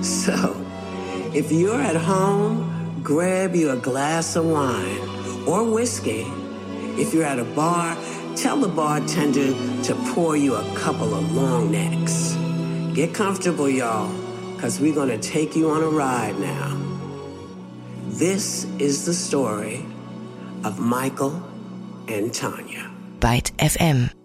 So, if you're at home, grab you a glass of wine or whiskey. If you're at a bar, tell the bartender to pour you a couple of long necks. Get comfortable, y'all, because we're going to take you on a ride now. This is the story of Michael and Tanya. Byte FM.